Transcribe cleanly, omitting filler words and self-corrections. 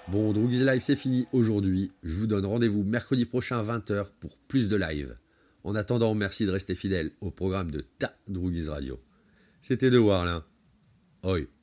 Bon, Droogies Live, c'est fini aujourd'hui. Je vous donne rendez-vous mercredi prochain à 20h pour plus de live. En attendant, merci de rester fidèle au programme de ta Droogies Radio. C'était De Warlin. Oi.